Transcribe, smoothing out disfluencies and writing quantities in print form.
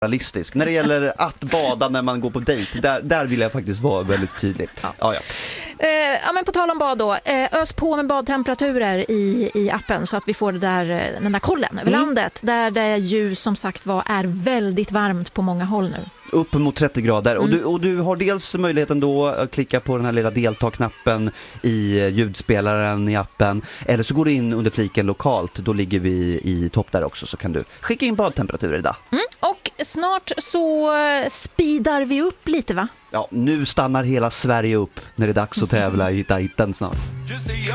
realistisk. När det gäller att bada när man går på dejt, där vill jag faktiskt vara väldigt tydlig. Ja. Ja, men på tal om bad då, ös på med badtemperaturer i appen så att vi får den där kollen över landet, där det ju som sagt är väldigt varmt på många håll nu. Upp mot 30 grader. Och du har dels möjligheten då att klicka på den här lilla delta-knappen i ljudspelaren i appen, eller så går du in under fliken lokalt, då ligger vi i topp där också, så kan du skicka in badtemperaturer idag. Och snart så speedar vi upp lite, va? Ja, nu stannar hela Sverige upp när det är dags att tävla i Titan snart.